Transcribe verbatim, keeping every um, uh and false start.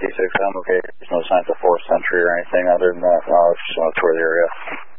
T six M, okay. There's no signs of forced entry or anything other than that. No, I just want to tour the area.